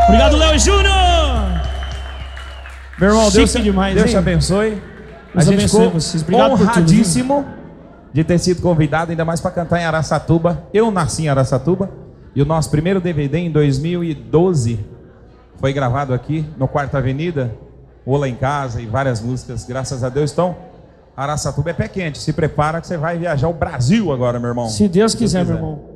Obrigado, Léo Júnior. Meu irmão, Deus te hein? abençoe. A Deus gente abençoe ficou vocês. Obrigado honradíssimo de ter sido convidado, ainda mais para cantar em Araçatuba. Eu nasci em Araçatuba e o nosso primeiro DVD em 2012 foi gravado aqui no Quarta Avenida, Ola em Casa e várias músicas, graças a Deus. Então, Araçatuba é pé quente, se prepara que você vai viajar o Brasil agora, meu irmão. Se Deus quiser, meu irmão.